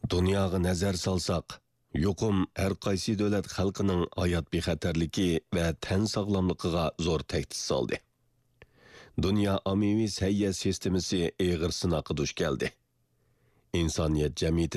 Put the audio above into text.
Dunyoga nazar solsak, yuqum har qaysi davlat xalqining hayot bexatarligi va tan sog'lomligiga zo'r tahdid soldi. Dunyo ommaviy sayya sistemasi og'ir sinoqqa duch keldi. İnsaniyet cemiyeti